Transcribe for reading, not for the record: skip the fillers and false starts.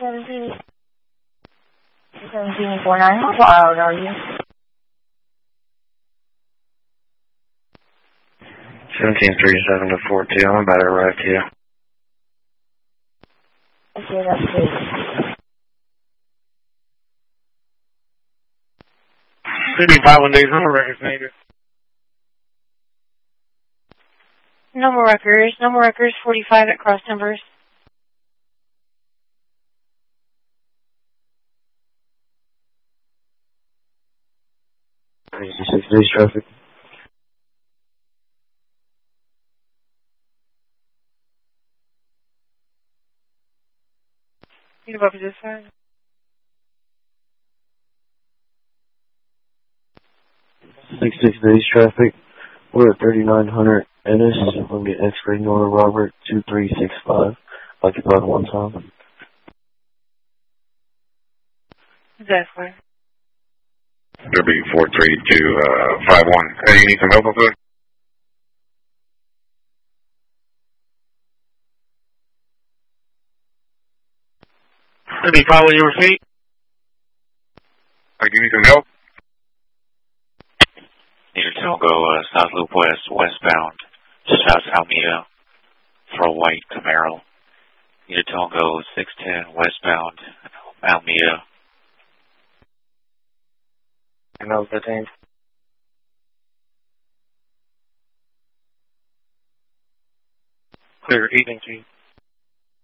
1749, how far out are you? 1737 to 42, I'm about to arrive to you. Okay, that's great. City 5 days number records needed. Number records 45 at cross numbers. 66 days traffic. You above this side? 66 days traffic. We're at 3900 Ennis. We'll get X-ray Nora Robert 2365. Occupied one time. Exactly. W43251. Hey, you need some help up there? City 5 on your feet. Hey, you need some help? Need a Tango, South Loop West, westbound, South Alameda, for a white Camaro. Need a Tango 610, westbound, Alameda. And that was the thing. Clear, evening to you.